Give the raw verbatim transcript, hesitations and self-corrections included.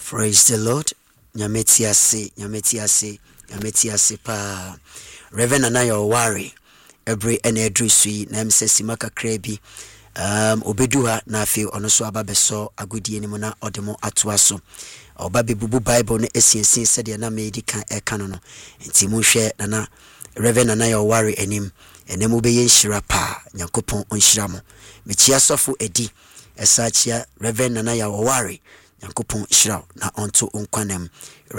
Praise the Lord. Nyametiase, nyametiase, nyametiase pa. Reverend Anayo Wari. Every energy sui na mse simaka krebi. Um obeduha na afi ono so aba beso agudie ni mu na odemo atoa so. Oba bebubu Bible ne esiensin sede na medi kan e kan no. Nti mu hwe na na Reverend Anayo Wari enim. Enemu be yenhira pa. Nyankopon onhira mo. Mechia sofo edi. Esachia Reverend Anayo Wari. Yankopon shiraw na onto unkwanem